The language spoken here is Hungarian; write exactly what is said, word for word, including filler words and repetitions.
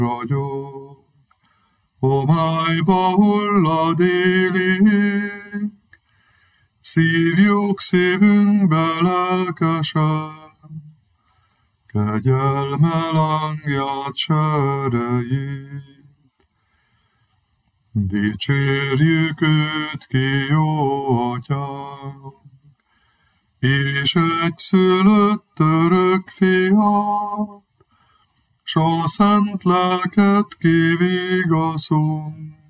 ragyog. Homályba hullad éli ég, szívjuk szívünkbe lelkesen, kegyelme lángját serejét. Dicsérjük őt ki, jó atyánk, és egyszülött örök fiát, s a szent lelket kivigaszunk,